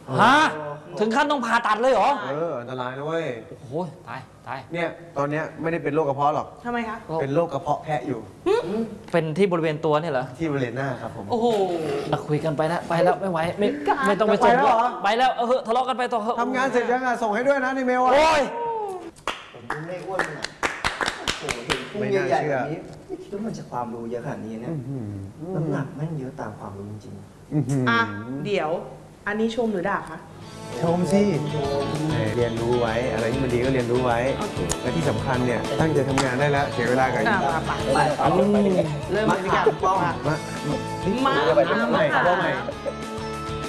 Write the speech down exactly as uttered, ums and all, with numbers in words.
ฮะถึงขั้นต้องผ่าตัดเลยเหรอเอออันตรายนะเว้ยโอ้โหตายตายเนี่ยตอนเนี้ยไม่ได้เป็นโรคกระเพาะหรอกทำไมคะเป็นโรคกระเพาะแพะอยู่เป็นที่บริเวณตัวนี่เหรอที่บริเวณหน้าครับผมโอ้โหคุยกันไปแล้วไปแล้วไม่ไหวไม่ไม่ต้องไปส่งไปแล้วเออทะเลาะกันไปต่อทำงานเสร็จยังอ่ะส่งให้ด้วยนะในเมลอ่ะโอ้ยผมเป็นไม่อ้วนอ่ะโอ้โหเห็นพุงใหญ่ๆแบบนี้ไม่คิดว่ามันจะความรู้เยอะขนาดนี้เนี่ยน้ำหนักแม่งเยอะตามความรู้จริงๆอ่ะเดี๋ยวอันนี้ชมหรือด่าคะชมสิเรียนรู้ไว้อะไรที่มันดีก็เรียนรู้ไว้และที่สำคัญเนี่ยตั้งใจทำงานได้แล้วเสียเวลากับอีกเริ่มบริการป้องมามามาใหม่ใหม่